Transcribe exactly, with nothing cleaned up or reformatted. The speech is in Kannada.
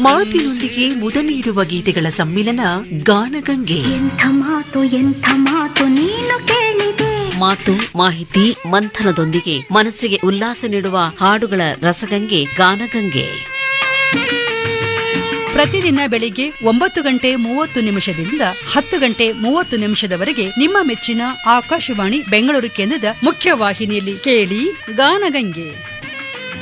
ಮಾತಿನೊಂದಿಗೆ ಮುದ ನೀಡುವ ಗೀತೆಗಳ ಸಮ್ಮಿಲನ ಗಾನಗಂಗೆ. ಎಂಥ ಮಾತು ಎಂಥ ಮಾತು ನೀನು ಕೇಳಿದೆ. ಮಾತು ಮಾಹಿತಿ ಮಂಥನದೊಂದಿಗೆ ಮನಸ್ಸಿಗೆ ಉಲ್ಲಾಸ ನೀಡುವ ಹಾಡುಗಳ ರಸಗಂಗೆ ಗಾನಗಂಗೆ. ಪ್ರತಿದಿನ ಬೆಳಿಗ್ಗೆ ಒಂಬತ್ತು ಗಂಟೆ ಮೂವತ್ತು ನಿಮಿಷದಿಂದ ಹತ್ತು ಗಂಟೆ ಮೂವತ್ತು ನಿಮಿಷದವರೆಗೆ ನಿಮ್ಮ ಮೆಚ್ಚಿನ ಆಕಾಶವಾಣಿ ಬೆಂಗಳೂರು ಕೇಂದ್ರದ ಮುಖ್ಯವಾಹಿನಿಯಲ್ಲಿ ಕೇಳಿ ಗಾನಗಂಗೆ.